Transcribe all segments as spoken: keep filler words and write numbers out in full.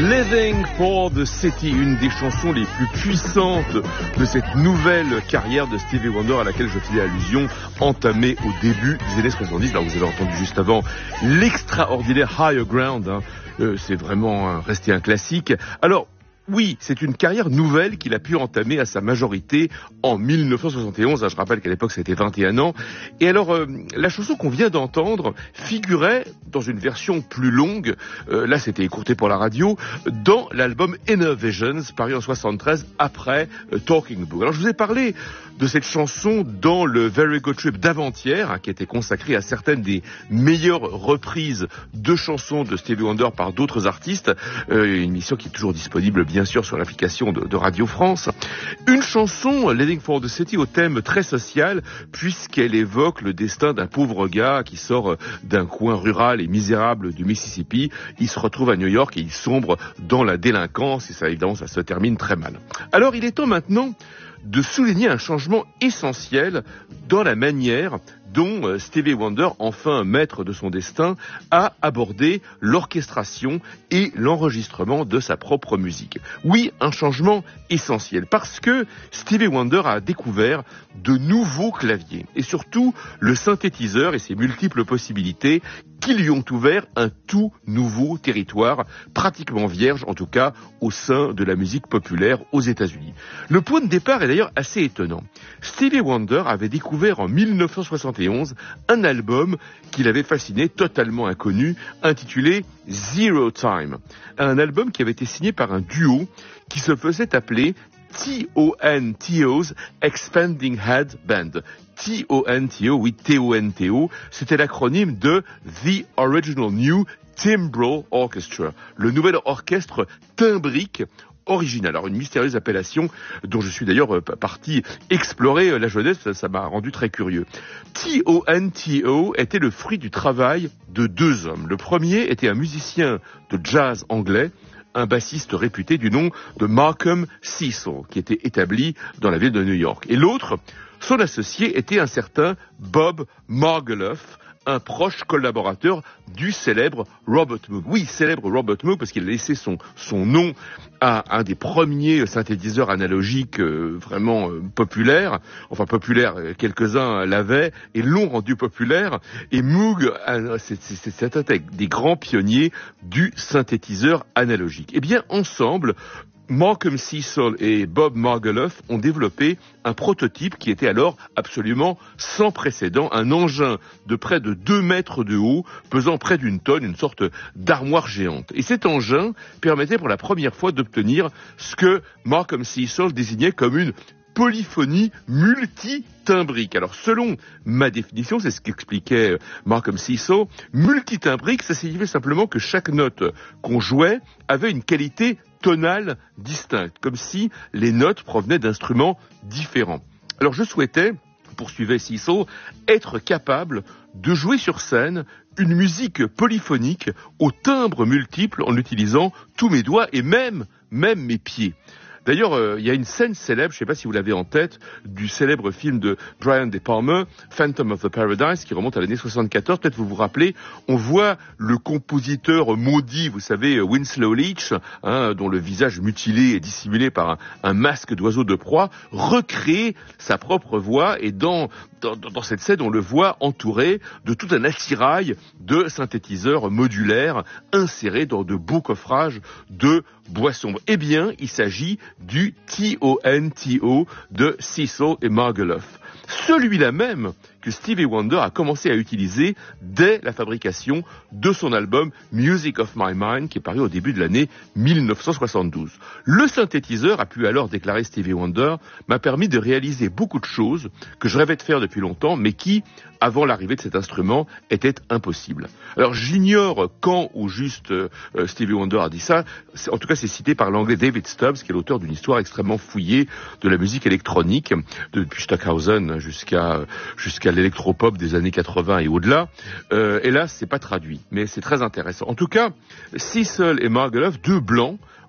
Living for the City, une des chansons les plus puissantes de cette nouvelle carrière de Stevie Wonder à laquelle je faisais allusion, entamée au début des années soixante-dix. Là, vous avez entendu juste avant l'extraordinaire Higher Ground, hein. euh, c'est vraiment euh, resté un classique. Alors, oui, c'est une carrière nouvelle qu'il a pu entamer à sa majorité en mille neuf cent soixante et onze. Je rappelle qu'à l'époque, c'était vingt et un ans. Et alors, euh, la chanson qu'on vient d'entendre figurait dans une version plus longue, euh, là c'était écourté pour la radio, dans l'album Inner Visions, paru en soixante-treize, après euh, Talking Book. Alors, je vous ai parlé de cette chanson dans le Very Good Trip d'avant-hier, hein, qui était consacré à certaines des meilleures reprises de chansons de Stevie Wonder par d'autres artistes. Euh, une émission qui est toujours disponible, bien sûr, sur l'application de, de Radio France. Une chanson, Living for the City, au thème très social, puisqu'elle évoque le destin d'un pauvre gars qui sort d'un coin rural et misérable du Mississippi. Il se retrouve à New York et il sombre dans la délinquance, et ça, évidemment, ça se termine très mal. Alors, il est temps maintenant de souligner un changement essentiel dans la manière dont Stevie Wonder, enfin maître de son destin, a abordé l'orchestration et l'enregistrement de sa propre musique. Oui, un changement essentiel, parce que Stevie Wonder a découvert de nouveaux claviers, et surtout le synthétiseur et ses multiples possibilités qui lui ont ouvert un tout nouveau territoire, pratiquement vierge en tout cas, au sein de la musique populaire aux États-Unis. Le point de départ est d'ailleurs assez étonnant. Stevie Wonder avait découvert en mille neuf cent soixante et onze un album qui l'avait fasciné, totalement inconnu, intitulé Zero Time. Un album qui avait été signé par un duo qui se faisait appeler T O N T O's Expanding Head Band. T O N T O, oui, T O N T O, c'était l'acronyme de The Original New Timbral Orchestra, le nouvel orchestre timbrique original. Alors, une mystérieuse appellation dont je suis d'ailleurs parti explorer la jeunesse, ça, ça m'a rendu très curieux. T O N T O était le fruit du travail de deux hommes. Le premier était un musicien de jazz anglais, un bassiste réputé du nom de Malcolm Cecil, qui était établi dans la ville de New York. Et l'autre, son associé, était un certain Bob Margeloff, un proche collaborateur du célèbre Robert Moog. Oui, célèbre Robert Moog, parce qu'il a laissé son, son nom à un des premiers synthétiseurs analogiques euh, vraiment euh, populaires. Enfin, populaires, quelques-uns l'avaient et l'ont rendu populaire. Et Moog, euh, c'est, c'est, c'est un des grands pionniers du synthétiseur analogique. Eh bien, ensemble, Malcolm Cecil et Bob Margeloff ont développé un prototype qui était alors absolument sans précédent, un engin de près de deux mètres de haut, pesant près d'une tonne, une sorte d'armoire géante. Et cet engin permettait pour la première fois d'obtenir ce que Malcolm Cecil désignait comme une polyphonie multitimbrique. Alors, selon ma définition, c'est ce qu'expliquait Malcolm Cecil, multitimbrique, ça signifiait simplement que chaque note qu'on jouait avait une qualité tonale distincte, comme si les notes provenaient d'instruments différents. Alors, je souhaitais, poursuivait Cecil, être capable de jouer sur scène une musique polyphonique aux timbres multiples en utilisant tous mes doigts et même, même mes pieds. D'ailleurs, euh, il y a une scène célèbre, je ne sais pas si vous l'avez en tête, du célèbre film de Brian De Palma, Phantom of the Paradise, qui remonte à l'année soixante-quatorze. Peut-être vous vous rappelez, on voit le compositeur maudit, vous savez, Winslow Leach, hein, dont le visage mutilé est dissimulé par un, un masque d'oiseau de proie, recréer sa propre voix. Et dans, dans, dans cette scène, on le voit entouré de tout un attirail de synthétiseurs modulaires insérés dans de beaux coffrages de bois sombre. Eh bien, il s'agit du T O N T O de Cecil et Margeloff. Celui-là même que Stevie Wonder a commencé à utiliser dès la fabrication de son album Music of My Mind, qui est paru au début de l'année mille neuf cent soixante-douze. Le synthétiseur, a pu alors déclarer Stevie Wonder, m'a permis de réaliser beaucoup de choses que je rêvais de faire depuis longtemps, mais qui, avant l'arrivée de cet instrument, étaient impossibles. Alors j'ignore quand ou juste euh, Stevie Wonder a dit ça. En tout cas, c'est cité par l'anglais David Stubbs, qui est l'auteur d'une histoire extrêmement fouillée de la musique électronique, depuis Stockhausen jusqu'à jusqu'à l'électropop des années quatre-vingts et au-delà. Euh, hélas, c'est pas traduit, mais c'est très intéressant. En tout cas, Cecil et Margeloff, deux blancs,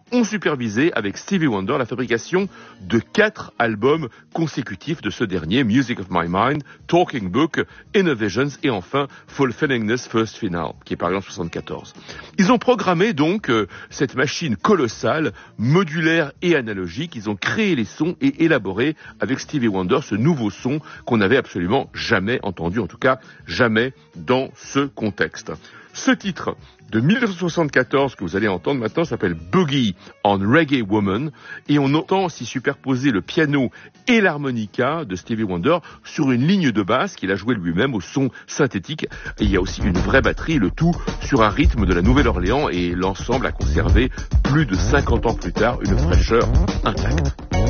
ont supervisé avec Stevie Wonder la fabrication de quatre albums consécutifs de ce dernier, Music of My Mind, Talking Book, Innovations et enfin Fulfillingness First Final, qui est paru en soixante-quatorze. Ils ont programmé donc euh, cette machine colossale, modulaire et analogique. Ils ont créé les sons et élaboré avec Stevie Wonder ce nouveau son qu'on n'avait absolument jamais entendu, en tout cas jamais dans ce contexte. Ce titre de dix-neuf cent soixante-quatorze que vous allez entendre maintenant s'appelle Boogie on Reggae Woman et on entend s'y superposer le piano et l'harmonica de Stevie Wonder sur une ligne de basse qu'il a joué lui-même au son synthétique. Et il y a aussi une vraie batterie, le tout sur un rythme de la Nouvelle-Orléans et l'ensemble a conservé plus de cinquante ans plus tard une fraîcheur intacte.